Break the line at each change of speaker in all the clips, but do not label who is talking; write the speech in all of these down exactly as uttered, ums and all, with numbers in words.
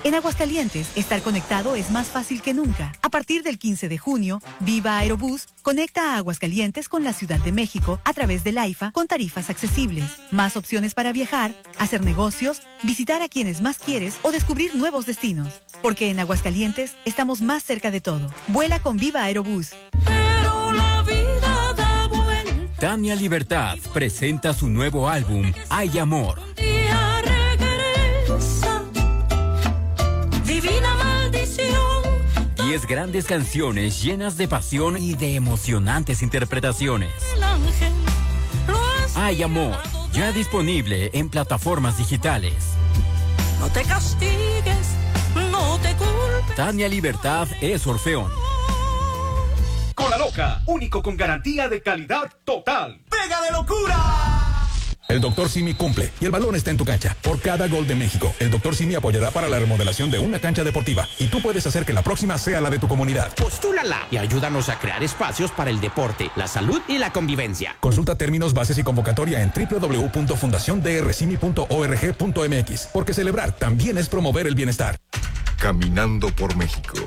En Aguascalientes, estar conectado es más fácil que nunca. A partir del quince de junio, Viva Aerobús conecta a Aguascalientes con la Ciudad de México a través del AIFA con tarifas accesibles. Más opciones para viajar, hacer negocios, visitar a quienes más quieres o descubrir nuevos destinos. Porque en Aguascalientes estamos más cerca de todo. Vuela con Viva Aerobús.
Pero la vida da vuelta.
Tania Libertad presenta su nuevo álbum, Hay Amor.
Día regresa, divina maldición.
Diez grandes canciones llenas de pasión y de emocionantes interpretaciones.
El ángel lo has
Hay Amor, ya disponible en plataformas digitales.
No te castigues, no te culpes.
Tania Libertad es Orfeón.
Cola Loca, único con garantía de calidad total. ¡Pega de locura!
El doctor Simi cumple y el balón está en tu cancha. Por cada gol de México, el doctor Simi apoyará para la remodelación de una cancha deportiva y tú puedes hacer que la próxima sea la de tu comunidad.
Postúlala y ayúdanos a crear espacios para el deporte, la salud y la convivencia.
Consulta términos, bases y convocatoria en doble u doble u doble u punto fundación d r simi punto org punto m x, porque celebrar también es promover el bienestar.
Caminando por México.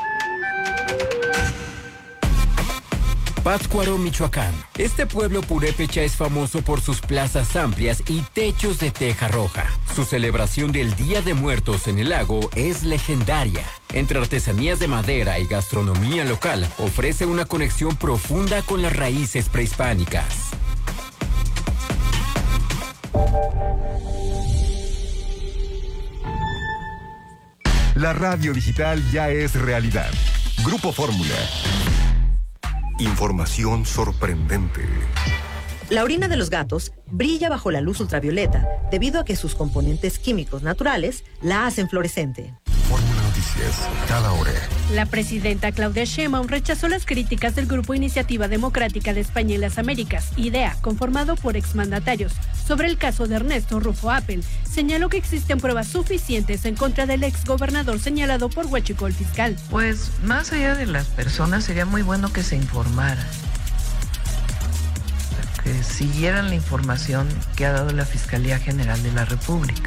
Pátzcuaro, Michoacán. Este pueblo purépecha es famoso por sus plazas amplias y techos de teja roja. Su celebración del Día de Muertos en el lago es legendaria. Entre artesanías de madera y gastronomía local, ofrece una conexión profunda con las raíces prehispánicas.
La radio digital ya es realidad. Grupo Fórmula. Información sorprendente.
La orina de los gatos brilla bajo la luz ultravioleta debido a que sus componentes químicos naturales la hacen fluorescente.
Fórmula Noticias, cada hora.
La presidenta Claudia Sheinbaum rechazó las críticas del Grupo Iniciativa Democrática de España y las Américas, IDEA, conformado por exmandatarios, sobre el caso de Ernesto Rufo Appel. Señaló que existen pruebas suficientes en contra del exgobernador señalado por Huachicol Fiscal.
Pues más allá de las personas sería muy bueno que se informara, que siguieran la información que ha dado la Fiscalía General de la República.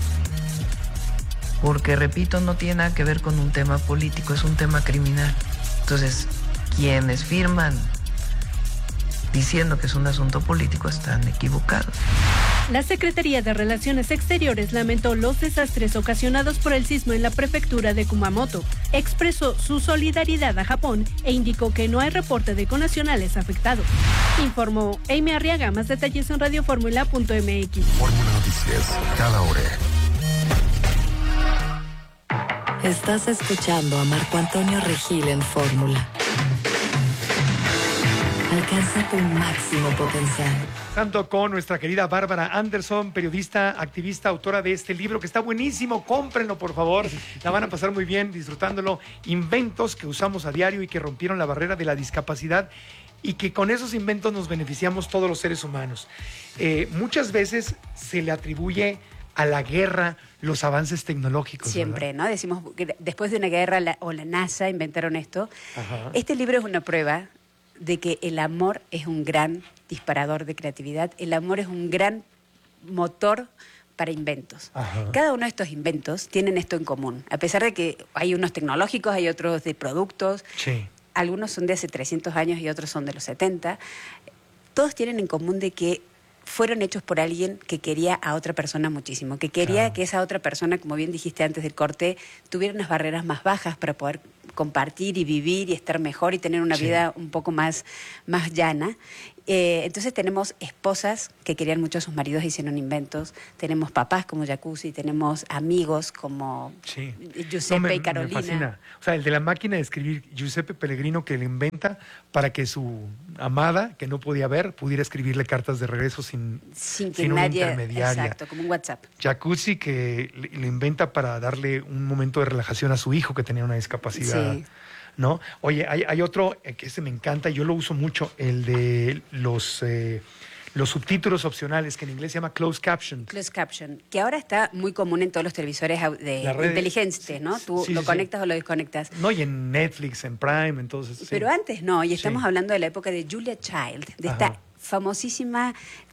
Porque, repito, no tiene nada que ver con un tema político, es un tema criminal. Entonces, quienes firman diciendo que es un asunto político están equivocados.
La Secretaría de Relaciones Exteriores lamentó los desastres ocasionados por el sismo en la prefectura de Kumamoto. Expresó su solidaridad a Japón e indicó que no hay reporte de connacionales afectados. Informó Amy Arriaga. Más detalles en radio fórmula punto m x.
Fórmula Noticias, cada hora.
Estás escuchando a Marco Antonio Regil en Fórmula. Alcanza tu máximo potencial.
Tanto con nuestra querida Bárbara Anderson, periodista, activista, autora de este libro que está buenísimo. Cómprenlo, por favor. La van a pasar muy bien disfrutándolo. Inventos que usamos a diario y que rompieron la barrera de la discapacidad y que con esos inventos nos beneficiamos todos los seres humanos. Eh, muchas veces se le atribuye a la guerra los avances tecnológicos.
Siempre,
¿verdad?
¿no? Decimos que después de una guerra la, o la NASA inventaron esto.
Ajá.
Este libro es una prueba de que el amor es un gran disparador de creatividad, el amor es un gran motor para inventos.
Ajá.
Cada uno de estos inventos tienen esto en común, a pesar de que hay unos tecnológicos, hay otros de productos,
Sí.
algunos son de hace trescientos años y otros son de los setenta, todos tienen en común de que fueron hechos por alguien que quería a otra persona muchísimo, que quería
Claro.
que esa otra persona, como bien dijiste antes del corte, tuviera unas barreras más bajas para poder compartir y vivir y estar mejor y tener una
Sí.
vida un poco más, más llana. Eh, entonces tenemos esposas que querían mucho a sus maridos y hicieron inventos, tenemos papás como Jacuzzi, tenemos amigos como
Sí.
Giuseppe
No, me,
y Carolina.
me fascina. O sea, el de la máquina de escribir, Giuseppe Pellegrino, que le inventa para que su amada, que no podía ver, pudiera escribirle cartas de regreso sin,
Sin que
sin una
nadie,
intermediaria.
exacto, como un WhatsApp.
Jacuzzi, que le, le inventa para darle un momento de relajación a su hijo que tenía una discapacidad.
Sí.
¿No? Oye, hay, hay otro eh, que ese me encanta, yo lo uso mucho, el de los, eh, los subtítulos opcionales, que en inglés se llama closed caption.
Closed caption, que ahora está muy común en todos los televisores au- de
La red-
inteligentes, ¿no? Tú
sí,
lo
sí,
conectas o lo desconectas.
No, y en Netflix, en Prime, entonces. sí.
Pero antes no, y estamos
Sí.
hablando de la época de Julia Child, de
Ajá.
esta famosísima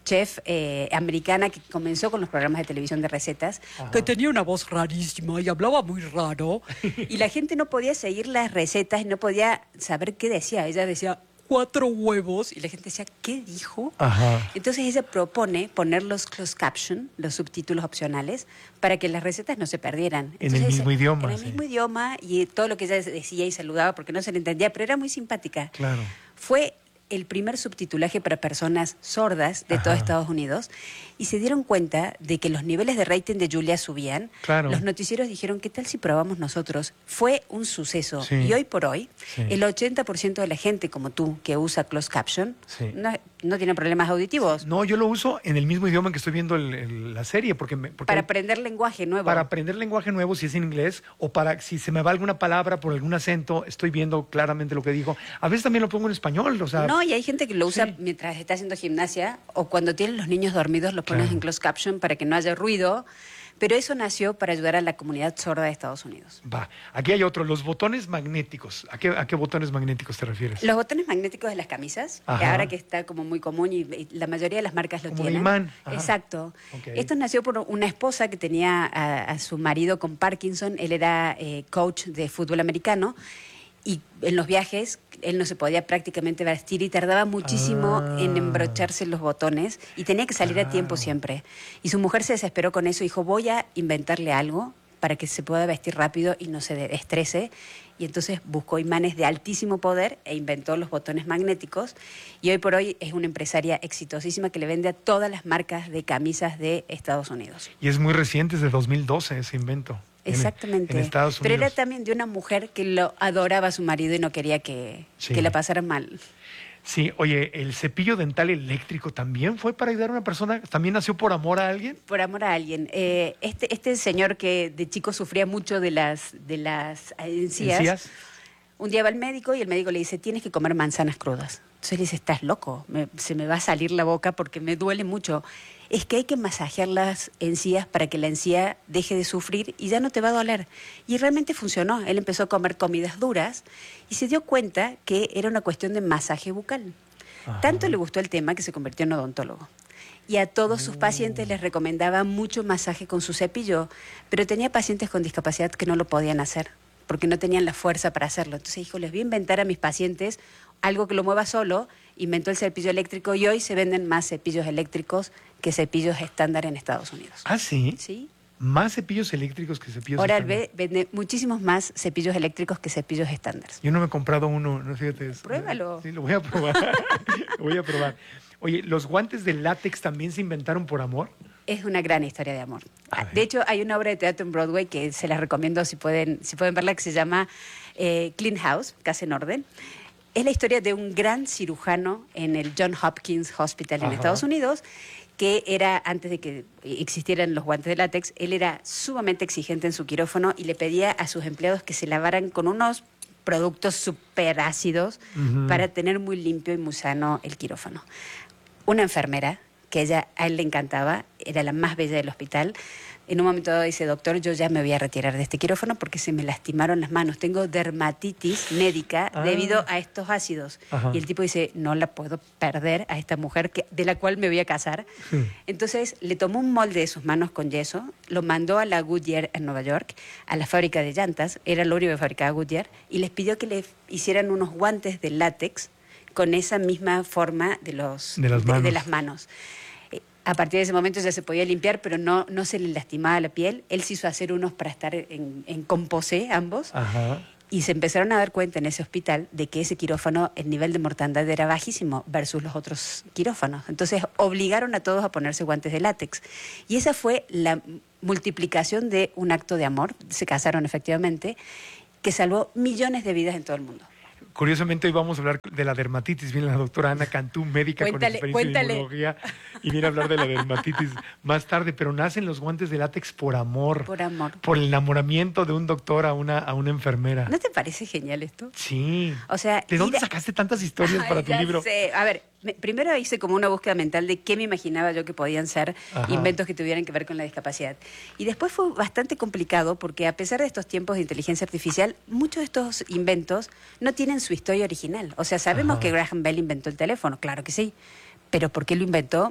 chef eh, americana que comenzó con los programas de televisión de recetas,
Ajá.
que tenía una voz rarísima y hablaba muy raro. Y la gente no podía seguir las recetas y no podía saber qué decía. Ella decía cuatro huevos y la gente decía, ¿qué dijo?
Ajá.
Entonces ella propone poner los closed caption, los subtítulos opcionales, para que las recetas no se perdieran.
En el
Entonces,
mismo idioma,
En el
sí.
mismo idioma y todo lo que ella decía y saludaba porque no se le entendía, pero era muy simpática.
Claro.
Fue el primer subtitulaje para personas sordas de
Ajá.
todo Estados Unidos y se dieron cuenta de que los niveles de rating de Julia subían.
Claro.
Los noticieros dijeron, ¿qué tal si probamos nosotros? Fue un suceso.
Sí.
Y hoy por hoy,
Sí.
el ochenta por ciento de la gente como tú que usa closed caption
Sí.
no, no tiene problemas auditivos.
No, yo lo uso en el mismo idioma en que estoy viendo el- el- la serie, porque, me, porque
Para aprender lenguaje nuevo.
para aprender lenguaje nuevo, si es en inglés, o para si se me va alguna palabra por algún acento, estoy viendo claramente lo que dijo. A veces también lo pongo en español, o sea...
No, y hay gente que lo usa
Sí.
mientras está haciendo gimnasia o cuando tienen los niños dormidos lo pones
Claro.
en closed caption para que no haya ruido. Pero eso nació para ayudar a la comunidad sorda de Estados Unidos.
Va, aquí hay otro, los botones magnéticos. ¿A qué, a qué botones magnéticos te refieres?
Los botones magnéticos de las camisas, que
Ajá.
ahora que está como muy común y, y la mayoría de las marcas lo
Como de
tienen.
imán. Ajá.
Exacto.
Ok.
Esto nació por una esposa que tenía a, a su marido con Parkinson. Él era eh, coach de fútbol americano y en los viajes él no se podía prácticamente vestir y tardaba muchísimo
Ah.
en embrocharse los botones y tenía que salir a tiempo siempre. Y su mujer se desesperó con eso y dijo, voy a inventarle algo para que se pueda vestir rápido y no se de- estrese. Y entonces buscó imanes de altísimo poder e inventó los botones magnéticos. Y hoy por hoy es una empresaria exitosísima que le vende a todas las marcas de camisas de Estados Unidos.
Y es muy reciente, es de dos mil doce ese invento. En-
Exactamente.
En, Estados
Pero
Unidos.
era también de una mujer que lo adoraba a su marido y no quería que,
Sí.
que la pasara mal.
Sí, oye, el cepillo dental eléctrico también fue para ayudar a una persona, también nació por amor a alguien.
Por amor a alguien. Eh, este, este señor que de chico sufría mucho de las, de las encías,
¿Encías?
un día va al médico y el médico le dice, tienes que comer manzanas crudas. Entonces le dice, estás loco, me- se me va a salir la boca porque me duele mucho. Es que hay que masajear las encías para que la encía deje de sufrir y ya no te va a doler. Y realmente funcionó. Él empezó a comer comidas duras y se dio cuenta que era una cuestión de masaje bucal.
Ajá.
Tanto le gustó el tema que se convirtió en odontólogo. Y a todos sus pacientes les recomendaba mucho masaje con su cepillo, pero tenía pacientes con discapacidad que no lo podían hacer porque no tenían la fuerza para hacerlo. Entonces dijo, les voy a inventar a mis pacientes algo que lo mueva solo. Inventó el cepillo eléctrico y hoy se venden más cepillos eléctricos que cepillos estándar en Estados Unidos.
Ah, sí.
Sí.
Más cepillos eléctricos que cepillos
Oral
estándar.
B vende muchísimos más cepillos eléctricos que cepillos estándar.
Yo no me he comprado uno, no fíjate. es-
Pruébalo.
Sí, lo voy a probar. Lo voy a probar. Oye, ¿los guantes de látex también se inventaron por amor?
Es una gran historia de amor.
A ver.
De hecho, hay una obra de teatro en Broadway que se las recomiendo si pueden, si pueden verla, que se llama eh, Clean House, Casa en Orden. Es la historia de un gran cirujano en el John Hopkins Hospital en
Ajá.
Estados Unidos, que era, antes de que existieran los guantes de látex, él era sumamente exigente en su quirófano y le pedía a sus empleados que se lavaran con unos productos súper ácidos
Ujú.
para tener muy limpio y muy sano el quirófano. Una enfermera, que ella, a él le encantaba, era la más bella del hospital, en un momento dado dice, doctor, yo ya me voy a retirar de este quirófano porque se me lastimaron las manos. Tengo dermatitis médica
Ah.
debido a estos ácidos.
Ajá.
Y el tipo dice, no la puedo perder a esta mujer que, de la cual me voy a casar. Entonces le tomó un molde de sus manos con yeso, lo mandó a la Goodyear en Nueva York, a la fábrica de llantas, era lo único que fabricaba Goodyear, y les pidió que le hicieran unos guantes de látex con esa misma forma de, los,
De las manos.
de las manos. Eh, A partir de ese momento ya se podía limpiar, pero no, no se le lastimaba la piel. Él se hizo hacer unos para estar en, en composé ambos.
Ajá.
Y se empezaron a dar cuenta en ese hospital de que ese quirófano, el nivel de mortandad era bajísimo versus los otros quirófanos. Entonces obligaron a todos a ponerse guantes de látex. Y esa fue la multiplicación de un acto de amor, se casaron efectivamente, que salvó millones de vidas en todo el mundo.
Curiosamente hoy vamos a hablar de la dermatitis. Viene la doctora Ana Cantú, médica
Cuéntale,
con experiencia
cuéntale.
en inmunología, y viene a hablar de la dermatitis más tarde. Pero nacen los guantes de látex por amor,
Por amor.
por el enamoramiento de un doctor a una, a una enfermera.
¿No te parece genial esto?
Sí.
O sea,
¿De dónde
ir a-
sacaste tantas historias
Ay,
para tu
ya
libro?
sé. A ver, me- primero hice como una búsqueda mental de qué me imaginaba yo que podían ser
Ajá.
inventos que tuvieran que ver con la discapacidad. Y después fue bastante complicado porque a pesar de estos tiempos de inteligencia artificial, muchos de estos inventos no tienen su historia original. O sea, sabemos
Ajá.
que Graham Bell inventó el teléfono, claro que sí. Pero ¿por qué lo inventó?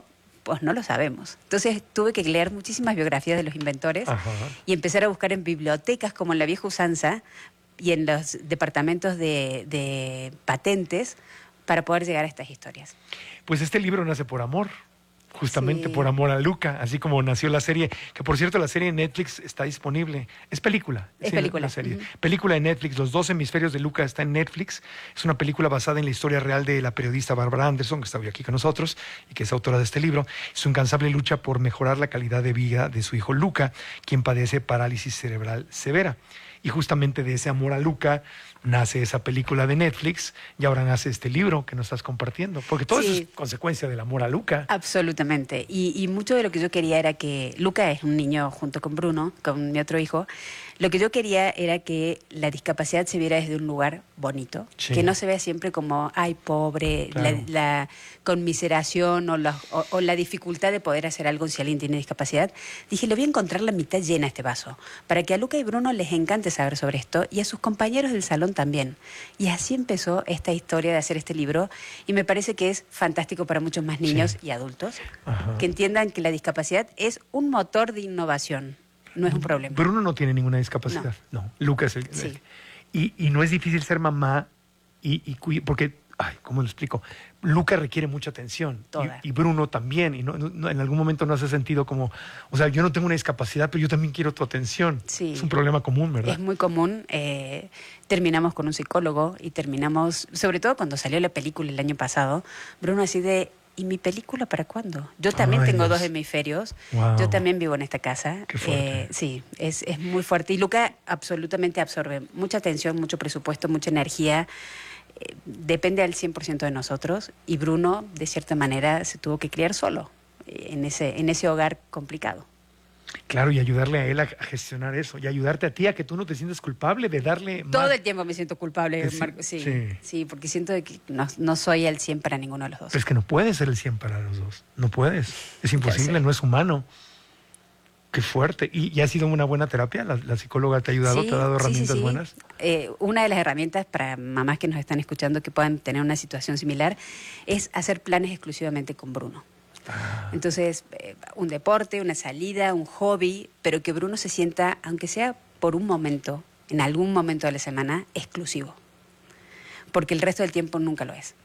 Pues no lo sabemos. Entonces tuve que leer muchísimas biografías de los inventores
Ajá.
y empezar a buscar en bibliotecas como en la vieja usanza y en los departamentos de, de patentes para poder llegar a estas historias.
Pues este libro nace por amor, justamente
Sí.
por amor a Luca, así como nació la serie, que por cierto la serie en Netflix está disponible. Es película.
Es
sí,
película.
La serie.
Ujú.
Película de Netflix, Los dos hemisferios de Luca está en Netflix. Es una película basada en la historia real de la periodista Bárbara Anderson, que está hoy aquí con nosotros y que es autora de este libro. Su incansable lucha por mejorar la calidad de vida de su hijo Luca, quien padece parálisis cerebral severa. Y justamente de ese amor a Luca nace esa película de Netflix y ahora nace este libro que nos estás compartiendo. Porque todo
Sí.
eso es consecuencia del amor a Luca.
Absolutamente. Y, y mucho de lo que yo quería era que Luca es un niño junto con Bruno, con mi otro hijo. Lo que yo quería era que la discapacidad se viera desde un lugar bonito,
Sí.
que no se vea siempre como, ay, pobre,
Claro.
la, la conmiseración o la, o, o la dificultad de poder hacer algo si alguien tiene discapacidad. Dije, le voy a encontrar la mitad llena a este vaso, para que a Luca y Bruno les encante saber sobre esto y a sus compañeros del salón también. Y así empezó esta historia de hacer este libro y me parece que es fantástico para muchos más niños y adultos
Ajá.
que entiendan que la discapacidad es un motor de innovación, no es un problema.
Bruno no tiene ninguna discapacidad. No. Luca es el.
Sí.
el- y, y no es difícil ser mamá y, y cui- porque, ay, ¿cómo lo explico? Luca requiere mucha atención.
Toda.
Y, y Bruno también. Y no, no- en algún momento no hace sentido como, o sea, yo no tengo una discapacidad, pero yo también quiero tu atención.
Sí.
Es un problema común, ¿verdad?
Es muy común. eh, terminamos con un psicólogo y terminamos, sobre todo cuando salió la película el año pasado, Bruno así de, ¿y mi película para cuándo? Yo también
Ay,
tengo
Dios.
dos hemisferios,
Wow.
yo también vivo en esta casa.
Qué fuerte.
Eh, sí, es, es muy fuerte. Y Luca absolutamente absorbe mucha atención, mucho presupuesto, mucha energía. Eh, depende al cien por ciento de nosotros. Y Bruno, de cierta manera, se tuvo que criar solo eh, en ese, en ese hogar complicado.
Claro, y ayudarle a él a, a gestionar eso. Y ayudarte a ti a que tú no te sientas culpable de darle más.
Todo el tiempo me siento culpable,
Que sí,
Marco. Sí,
sí.
sí, porque siento de que no, no soy el cien para ninguno de los dos.
Pero es que no puedes ser el cien para los dos. No puedes. Es
sé.
imposible, no es humano. Qué fuerte. ¿Y, y ha sido una buena terapia? ¿La, la psicóloga te ha ayudado?
Sí,
¿Te ha dado
sí, sí,
herramientas
sí.
buenas?
Eh, una de las herramientas para mamás que nos están escuchando que puedan tener una situación similar es hacer planes exclusivamente con Bruno.
Ah.
Entonces, eh, un deporte, una salida, un hobby, pero que Bruno se sienta, aunque sea por un momento, en algún momento de la semana, exclusivo. Porque el resto del tiempo nunca lo es.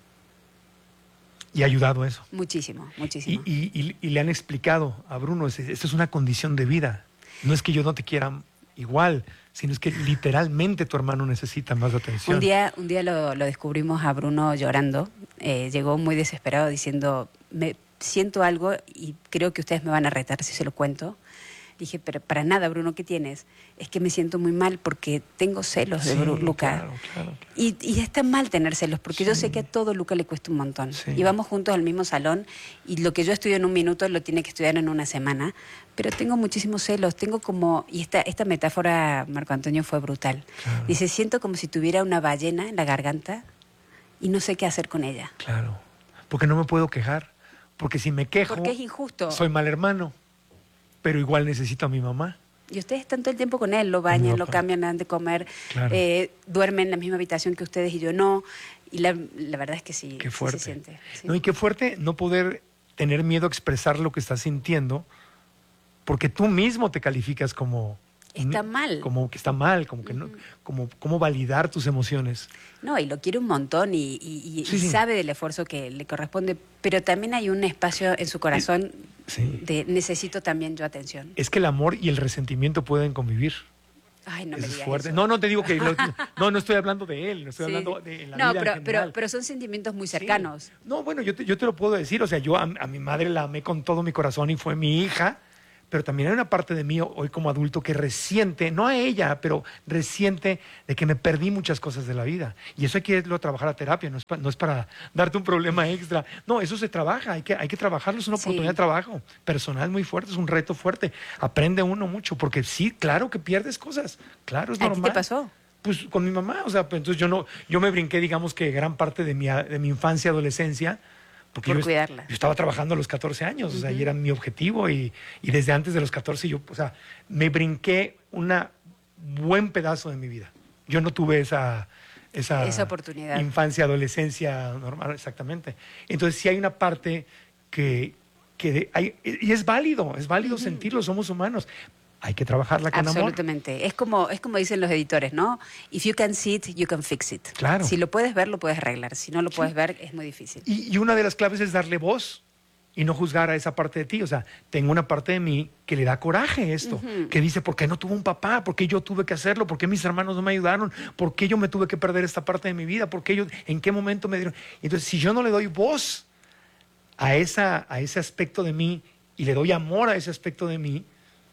Y ha ayudado eso.
Muchísimo, muchísimo.
Y, y- y- y le han explicado a Bruno, es- esto es una condición de vida. No es que yo no te quiera igual, sino es que literalmente tu hermano necesita más atención.
Un día, un día lo, lo descubrimos a Bruno llorando. Eh, llegó muy desesperado diciendo, me siento algo y creo que ustedes me van a retar si se lo cuento. Dije, pero para nada, Bruno, ¿qué tienes? Es que me siento muy mal porque tengo celos de
Sí,
Bru- Luca.
claro, claro.
Y, y está mal tener celos, porque yo sé que a todo Luca le cuesta un montón.
Sí.
Y vamos juntos al mismo salón, y lo que yo estudio en un minuto lo tiene que estudiar en una semana. Pero tengo muchísimos celos, tengo como... Y esta, esta metáfora, Marco Antonio, fue brutal.
Claro.
Dice, siento como si tuviera una ballena en la garganta y no sé qué hacer con ella.
Claro. Porque no me puedo quejar. Porque si me quejo,
Porque es injusto.
soy mal hermano. Pero igual necesito a mi mamá.
Y ustedes están todo el tiempo con él, lo bañan, lo cambian, le dan de comer,
Claro.
eh, duermen en la misma habitación que ustedes y yo no. Y la, la verdad es que sí,
Qué
sí
fuerte.
se siente. Sí.
No, y qué fuerte no poder tener miedo a expresar lo que estás sintiendo, porque tú mismo te calificas como...
Está mal.
Como que está mal, como que no, como cómo validar tus emociones.
No, y lo quiere un montón y, y- y-
Sí,
y
sí.
sabe del esfuerzo que le corresponde, pero también hay un espacio en su corazón de necesito también yo atención.
Es que el amor y el resentimiento pueden convivir.
Ay, no
Eso
me
es
digas
fuerte.
eso.
No, no te digo que... lo- no, no estoy hablando de él, no estoy
Sí.
hablando de en la
No,
vida en
pero,
general.
pero, pero son sentimientos muy cercanos.
No, bueno, yo te, yo te lo puedo decir. O sea, yo a, a mi madre la amé con todo mi corazón y fue mi hija. Pero también hay una parte de mí hoy como adulto que resiente, no a ella, pero resiente de que me perdí muchas cosas de la vida. Y eso hay que irlo a trabajar a terapia, no es, pa- no es para darte un problema extra. No, eso se trabaja, hay que, hay que trabajarlo, es una oportunidad de trabajo personal muy fuerte, es un reto fuerte. Aprende uno mucho, porque sí, claro que pierdes cosas, claro, es
¿A ti
normal.
te pasó?
Pues con mi mamá, o sea, pues, entonces yo no, yo me brinqué, digamos que gran parte de mi, a- de mi infancia, adolescencia, porque
Por
yo, est-
cuidarla.
yo estaba trabajando a los catorce años, o sea, y
Ujú.
era mi objetivo, y, y desde antes de los catorce yo, o sea, me brinqué un buen pedazo de mi vida. Yo no tuve esa, esa,
Esa oportunidad.
infancia, adolescencia normal, exactamente. Entonces sí hay una parte que, que hay, y es válido, es válido uh-huh. sentirlo, somos humanos. Hay que trabajarla con
Absolutamente.
amor.
Es como, es como dicen los editores, ¿no? If you can see it, you can fix it.
Claro.
Si lo puedes ver, lo puedes arreglar. Si no lo puedes sí. ver, es muy difícil.
Y, y una de las claves es darle voz y no juzgar a esa parte de ti. O sea, tengo una parte de mí que le da coraje esto, uh-huh. que dice, ¿por qué no tuvo un papá? ¿Por qué yo tuve que hacerlo? ¿Por qué mis hermanos no me ayudaron? ¿Por qué yo me tuve que perder esta parte de mi vida? ¿Por qué yo, en qué momento me dieron? Entonces, si yo no le doy voz a, esa, a ese aspecto de mí y le doy amor a ese aspecto de mí,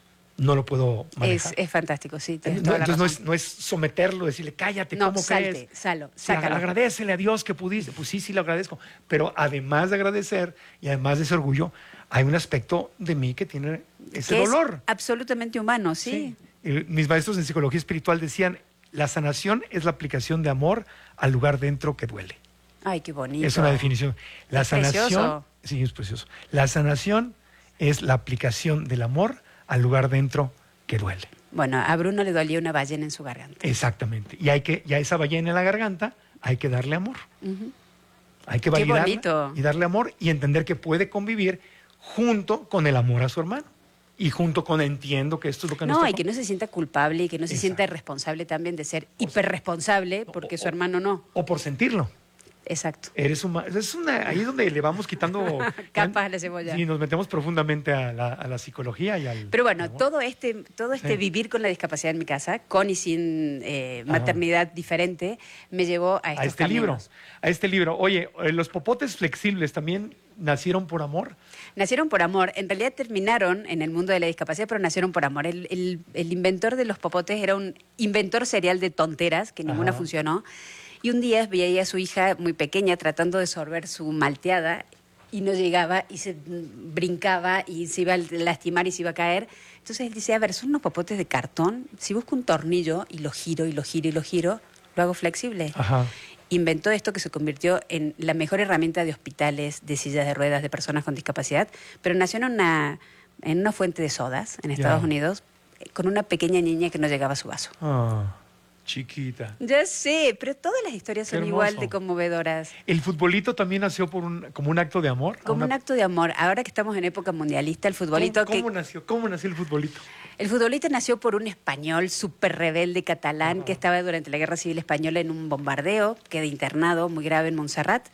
no lo puedo manejar.
Es, es fantástico, sí.
No, entonces no es, no es someterlo, decirle, cállate,
no,
¿cómo
salte,
crees?
Salo,
sí, agradécele a Dios que pudiste. Pues sí, sí, le agradezco. Pero además de agradecer y además de ese orgullo, hay un aspecto de mí que tiene ese
que
dolor.
Es absolutamente humano, sí.
sí. Y mis maestros en psicología espiritual decían, la sanación es la aplicación de amor al lugar dentro que duele.
Ay, qué bonito.
Es una definición. La
es
sanación,
precioso.
Sí, es precioso. La sanación es la aplicación del amor al lugar dentro que duele.
Bueno, a Bruno le dolía una ballena en su garganta.
Exactamente. Y hay que, y a esa ballena en la garganta hay que darle amor. Uh-huh. Hay que validarla y darle amor y entender que puede convivir junto con el amor a su hermano. Y junto con entiendo que esto es lo que nos
No,
toca.
y que no se sienta culpable y que no se Exacto. sienta responsable también de ser hiperresponsable porque o, su hermano no.
O por sentirlo.
Exacto.
Eres una, es una, ahí es donde le vamos quitando
capas a la cebolla.
Y nos metemos profundamente a la, a la psicología y al.
Pero bueno,
al
todo este, todo este sí. vivir con la discapacidad en mi casa, con y sin eh, maternidad diferente, me llevó a estos
a este
caminos.
libro. A este libro. Oye, los popotes flexibles también nacieron por amor.
Nacieron por amor. En realidad terminaron en el mundo de la discapacidad, pero nacieron por amor. El, el, el inventor de los popotes era un inventor serial de tonteras, que ninguna Ajá. funcionó. Y un día veía a su hija muy pequeña tratando de sorber su malteada y no llegaba y se brincaba y se iba a lastimar y se iba a caer. Entonces él dice, a ver, son unos popotes de cartón. Si busco un tornillo y lo giro y lo giro y lo giro, lo hago flexible.
Ajá.
Inventó esto que se convirtió en la mejor herramienta de hospitales, de sillas de ruedas, de personas con discapacidad, pero nació en una, en una fuente de sodas en Estados yeah. Unidos con una pequeña niña que no llegaba a su vaso.
Oh. Chiquita.
Ya sé, pero todas las historias son igual de conmovedoras.
¿El futbolito también nació por un, como un acto de amor?
Como
una...
un acto de amor. Ahora que estamos en época mundialista, el futbolito...
¿Cómo, cómo
que...
nació? ¿Cómo nació el futbolito?
El futbolito nació por un español súper rebelde catalán uh-huh. que estaba durante la Guerra Civil Española en un bombardeo, queda internado muy grave en Montserrat.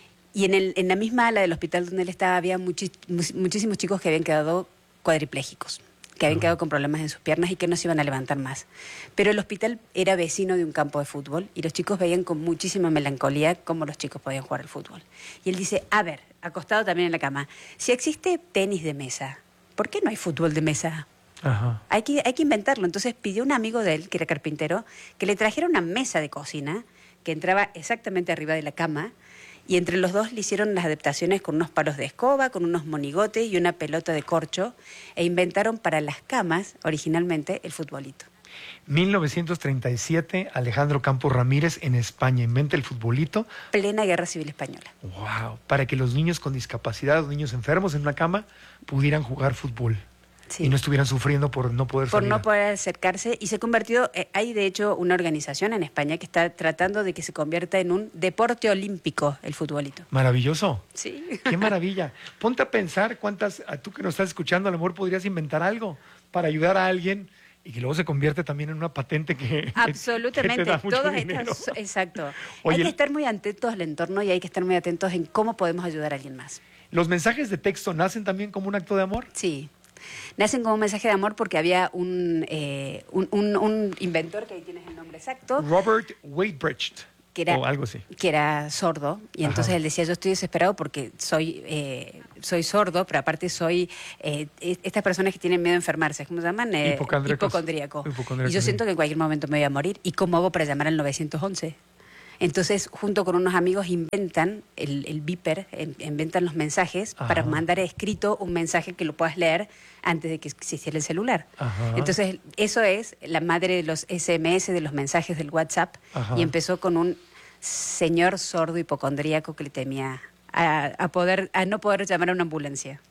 Y en, el, en la misma ala del hospital donde él estaba había muchi, muchísimos chicos que habían quedado cuadriplégicos, que habían quedado con problemas en sus piernas y que no se iban a levantar más. Pero el hospital era vecino de un campo de fútbol y los chicos veían con muchísima melancolía cómo los chicos podían jugar al fútbol. Y él dice, a ver, acostado también en la cama, si existe tenis de mesa, ¿por qué no hay fútbol de mesa?
Ajá.
Hay que, hay que inventarlo. Entonces pidió a un amigo de él, que era carpintero, que le trajera una mesa de cocina que entraba exactamente arriba de la cama. Y entre los dos le hicieron las adaptaciones con unos palos de escoba, con unos monigotes y una pelota de corcho, e inventaron para las camas, originalmente, el futbolito.
mil novecientos treinta y siete, Alejandro Campos Ramírez en España inventa el futbolito.
Plena Guerra Civil Española.
¡Wow! Para que los niños con discapacidad, los niños enfermos en una cama, pudieran jugar fútbol. Sí. Y no estuvieran sufriendo por no poder
por
salir.
no poder acercarse, y se convirtió, eh, hay de hecho una organización en España que está tratando de que se convierta en un deporte olímpico el futbolito.
Maravilloso.
Sí.
Qué maravilla. Ponte a pensar cuántas, a tú que nos estás escuchando, a lo mejor podrías inventar algo para ayudar a alguien y que luego se convierte también en una patente que
absolutamente,
que te da mucho
todos
dinero.
Estas, exacto.
Oye,
hay que estar muy atentos al entorno y hay que estar muy atentos en cómo podemos ayudar a alguien más.
¿Los mensajes de texto nacen también como un acto de amor?
Sí. Nacen como un mensaje de amor porque había un, eh, un, un, un inventor, que ahí tienes el nombre exacto.
Robert Weybrecht.
Que era,
o algo así.
Que era sordo. Y
Ajá.
entonces él decía, yo estoy desesperado porque soy, eh, soy sordo, pero aparte soy eh, estas personas que tienen miedo a enfermarse. ¿Cómo se llaman? Eh, hipocondríaco. Y yo siento que en cualquier momento me voy a morir. ¿Y cómo hago para llamar al nueve once? Entonces, junto con unos amigos, inventan el, el beeper, en, inventan los mensajes Ajá. para mandar escrito un mensaje que lo puedas leer antes de que existiera el celular.
Ajá.
Entonces, eso es la madre de los ese eme ese, de los mensajes del WhatsApp,
Ajá.
y empezó con un señor sordo hipocondríaco que le temía a, a, poder, a no poder llamar a una ambulancia.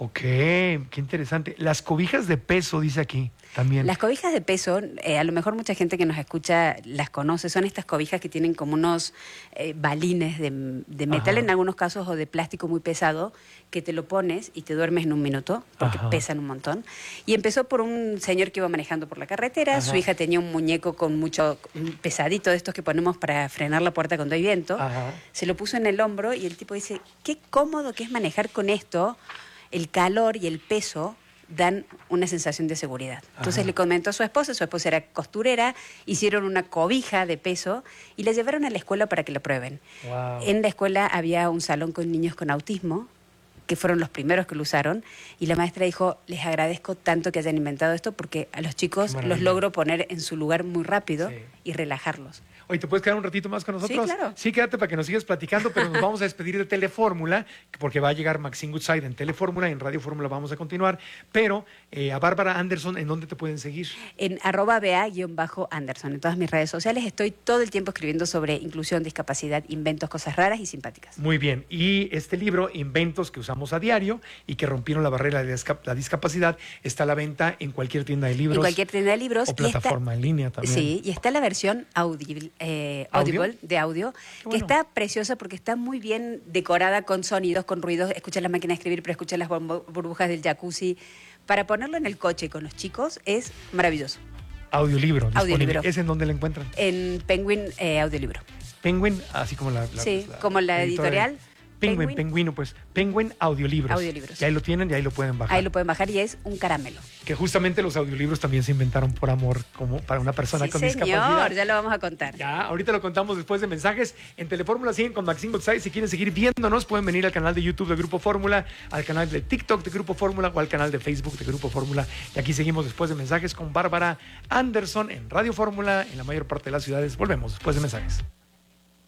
Ok, qué interesante. Las cobijas de peso, dice aquí también.
Las cobijas de peso, eh, a lo mejor mucha gente que nos escucha las conoce, son estas cobijas que tienen como unos eh, balines de, de metal, Ajá. en algunos casos, o de plástico muy pesado, que te lo pones y te duermes en un minuto, porque Ajá. pesan un montón. Y empezó por un señor que iba manejando por la carretera, Ajá. su hija tenía un muñeco con mucho pesadito de estos que ponemos para frenar la puerta cuando hay viento, Ajá. se lo puso en el hombro y el tipo dice, qué cómodo que es manejar con esto. El calor y el peso dan una sensación de seguridad. Entonces Ajá. le comentó a su esposa, su esposa era costurera, hicieron una cobija de peso y la llevaron a la escuela para que lo prueben. Wow. En la escuela había un salón con niños con autismo, que fueron los primeros que lo usaron, y la maestra dijo, les agradezco tanto que hayan inventado esto porque a los chicos los logro poner en su lugar muy rápido sí. y relajarlos.
Oye, ¿te puedes quedar un ratito más con nosotros?
Sí, claro.
Sí, quédate para que nos sigas platicando, pero nos vamos a despedir de Telefórmula, porque va a llegar Maxine Goodside en Telefórmula, y en Radio Fórmula vamos a continuar. Pero eh, a Bárbara Anderson, ¿en dónde te pueden seguir?
En arroba bea-anderson. En todas mis redes sociales estoy todo el tiempo escribiendo sobre inclusión, discapacidad, inventos, cosas raras y simpáticas.
Muy bien. Y este libro, Inventos que usamos a diario y que rompieron la barrera de la discapacidad, está a la venta en cualquier tienda de libros.
En cualquier tienda de libros.
O plataforma
está,
en línea también.
Sí, y está la versión audible. Eh, Audible, ¿Audio? de audio, bueno. que está preciosa porque está muy bien decorada con sonidos, con ruidos. Escucha la máquina de escribir, pero escucha las burbujas del jacuzzi. Para ponerlo en el coche con los chicos es maravilloso.
Audiolibro.
Audiolibro.
¿Es en dónde lo encuentran?
En Penguin eh, Audiolibro.
Penguin, así como la, la
Sí,
la,
como la, la editorial.
De... Penguin, Penguin, Penguino, pues. Penguin Audiolibros.
Audiolibros.
Y ahí lo tienen y ahí lo pueden bajar.
Ahí lo pueden bajar y es un caramelo.
Que justamente los audiolibros también se inventaron por amor, como para una persona
sí,
con
señor,
discapacidad.
Ya lo vamos a contar.
Ya, ahorita lo contamos después de mensajes. En Telefórmula siguen con Maxine Goodside. Si quieren seguir viéndonos, pueden venir al canal de YouTube de Grupo Fórmula, al canal de TikTok de Grupo Fórmula o al canal de Facebook de Grupo Fórmula. Y aquí seguimos después de mensajes con Bárbara Anderson en Radio Fórmula, en la mayor parte de las ciudades. Volvemos después de mensajes.